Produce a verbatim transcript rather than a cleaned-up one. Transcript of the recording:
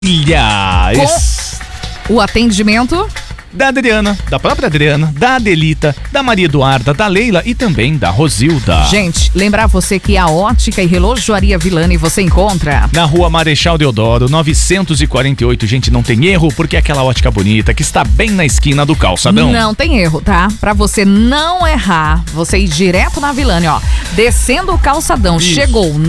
Com o atendimento da Adriana, da própria Adriana, da Adelita, da Maria Eduarda, da Leila e também da Rosilda. Gente, lembrar você que a Ótica e Relojoaria Villani você encontra na Rua Marechal Deodoro, novecentos e quarenta e oito. Gente, não tem erro, porque é aquela ótica bonita que está bem na esquina do calçadão. Não tem erro, tá? Pra você não errar, você ir direto na Villani, ó. Descendo o calçadão, Isso. chegou